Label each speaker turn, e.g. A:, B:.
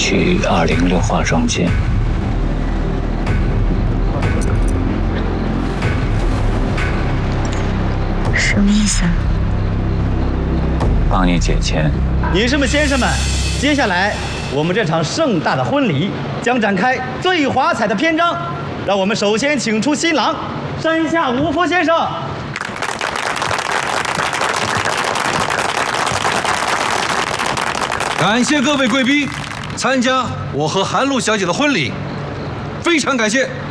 A: 去206化妆间。
B: 什么意思啊？
A: 帮你解签。
C: 女士们、先生们，接下来我们这场盛大的婚礼将展开最华彩的篇章。让我们首先请出新郎山下无夫先生。
D: 感谢各位贵宾参加我和韩露小姐的婚礼，非常感谢。